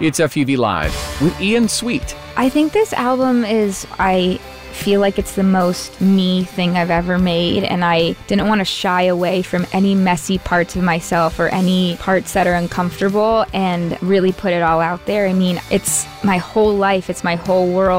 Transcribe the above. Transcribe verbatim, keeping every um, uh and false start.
It's F U V Live with Ian Sweet. I think this album is, I feel like it's the most me thing I've ever made, and I didn't want to shy away from any messy parts of myself or any parts that are uncomfortable and really put it all out there. I mean, it's my whole life, it's my whole world.